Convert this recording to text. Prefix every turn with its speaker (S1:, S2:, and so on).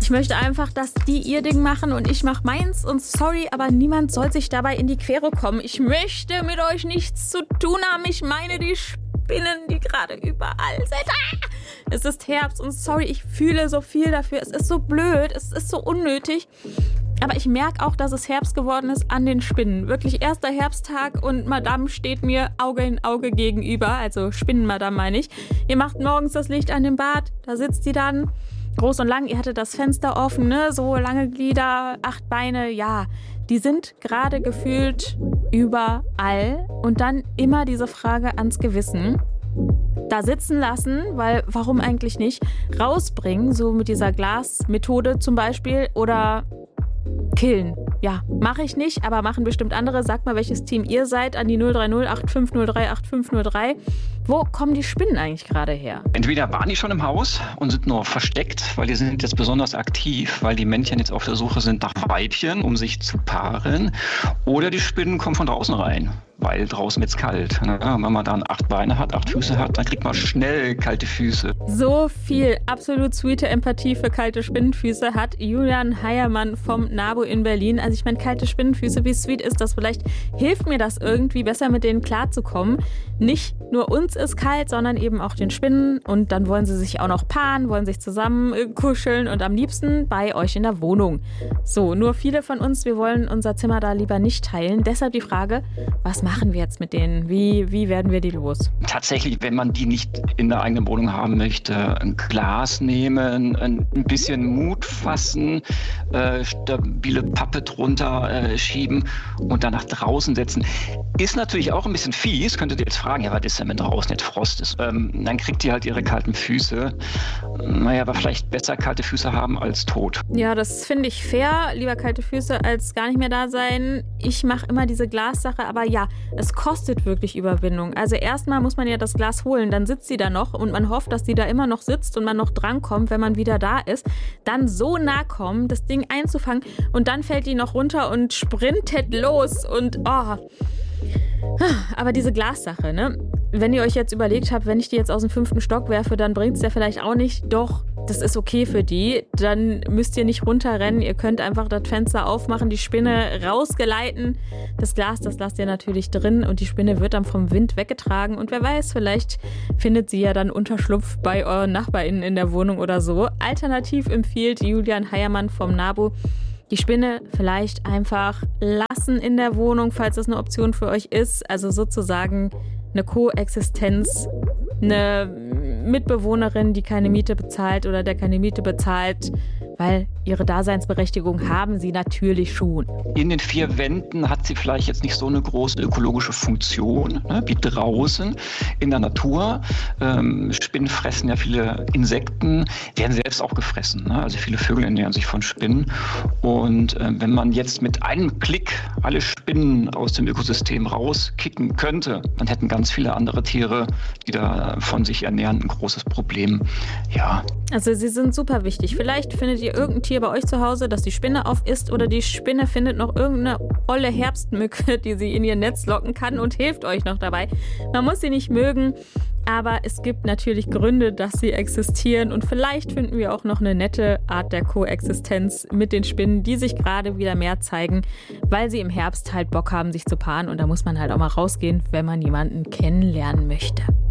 S1: Ich möchte einfach, dass die ihr Ding machen und ich mache meins. Und sorry, aber niemand soll sich dabei in die Quere kommen. Ich möchte mit euch nichts zu tun haben. Ich meine die Spinnen, die gerade überall sind. Es ist Herbst und sorry, ich fühle so viel dafür. Es ist so blöd, es ist so unnötig. Aber ich merke auch, dass es Herbst geworden ist an den Spinnen. Wirklich erster Herbsttag und Madame steht mir Auge in Auge gegenüber. Also Spinnenmadame meine ich. Ihr macht morgens das Licht an dem Bad, da sitzt sie dann. Groß und lang, ihr hattet das Fenster offen, ne? So lange Glieder, 8 Beine, ja. Die sind gerade gefühlt überall. Und dann immer diese Frage ans Gewissen. Da sitzen lassen, weil warum eigentlich nicht? Rausbringen, so mit dieser Glasmethode zum Beispiel, oder killen. Ja, mache ich nicht, aber machen bestimmt andere. Sagt mal, welches Team ihr seid an die 030 8503 8503. Wo kommen die Spinnen eigentlich gerade her?
S2: Entweder waren die schon im Haus und sind nur versteckt, weil die sind jetzt besonders aktiv, weil die Männchen jetzt auf der Suche sind nach Weibchen, um sich zu paaren. Oder die Spinnen kommen von draußen rein, weil draußen wird's kalt. Wenn man dann 8 Beine hat, 8 Füße hat, dann kriegt man schnell kalte Füße.
S1: So viel absolut sweete Empathie für kalte Spinnenfüße hat Julian Heiermann vom NABU in Berlin. Also ich meine, kalte Spinnenfüße, wie sweet ist das? Vielleicht hilft mir das irgendwie besser, mit denen klarzukommen. Nicht nur uns ist kalt, sondern eben auch den Spinnen. Und dann wollen sie sich auch noch paaren, wollen sich zusammen kuscheln und am liebsten bei euch in der Wohnung. So, nur viele von uns, wir wollen unser Zimmer da lieber nicht teilen. Deshalb die Frage, was machen wir jetzt mit denen? Wie werden wir die los?
S2: Tatsächlich, wenn man die nicht in der eigenen Wohnung haben möchte, ein Glas nehmen, ein bisschen Mut fassen, stabile Pappe drunter schieben und dann nach draußen setzen. Ist natürlich auch ein bisschen fies, könntet ihr jetzt fragen, ja, was ist denn, wenn draußen jetzt Frost ist? Dann kriegt ihr halt ihre kalten Füße. Naja, aber vielleicht besser kalte Füße haben als tot.
S1: Ja, das finde ich fair. Lieber kalte Füße als gar nicht mehr da sein. Ich mache immer diese Glassache, aber ja, es kostet wirklich Überwindung. Also erstmal muss man ja das Glas holen, dann sitzt sie da noch und man hofft, dass die da immer noch sitzt und man noch drankommt, wenn man wieder da ist. Dann so nah kommen, das Ding einzufangen und dann fällt die noch runter und sprintet los und Aber diese Glassache, ne? Wenn ihr euch jetzt überlegt habt, wenn ich die jetzt aus dem 5. Stock werfe, dann bringt es ja vielleicht auch nicht. Doch, das ist okay für die. Dann müsst ihr nicht runterrennen. Ihr könnt einfach das Fenster aufmachen, die Spinne rausgeleiten. Das Glas, das lasst ihr natürlich drin und die Spinne wird dann vom Wind weggetragen. Und wer weiß, vielleicht findet sie ja dann Unterschlupf bei euren NachbarInnen in der Wohnung oder so. Alternativ empfiehlt Julian Heiermann vom NABU, die Spinne vielleicht einfach lassen in der Wohnung, falls das eine Option für euch ist. Also sozusagen eine Koexistenz, eine Mitbewohnerin, die keine Miete bezahlt oder der keine Miete bezahlt, weil ihre Daseinsberechtigung haben sie natürlich schon.
S2: In den 4 Wänden hat sie vielleicht jetzt nicht so eine große ökologische Funktion, wie draußen in der Natur. Spinnen fressen ja viele Insekten, werden selbst auch gefressen. Also viele Vögel ernähren sich von Spinnen. Und wenn man jetzt mit einem Klick alle Spinnen aus dem Ökosystem rauskicken könnte, dann hätten ganz viele andere Tiere, die da von sich ernähren, ein großes Problem. Ja.
S1: Also sie sind super wichtig. Vielleicht findet ihr irgendein Tier bei euch zu Hause, das die Spinne aufisst, oder die Spinne findet noch irgendeine olle Herbstmücke, die sie in ihr Netz locken kann und hilft euch noch dabei. Man muss sie nicht mögen, aber es gibt natürlich Gründe, dass sie existieren und vielleicht finden wir auch noch eine nette Art der Koexistenz mit den Spinnen, die sich gerade wieder mehr zeigen, weil sie im Herbst halt Bock haben, sich zu paaren und da muss man halt auch mal rausgehen, wenn man jemanden kennenlernen möchte.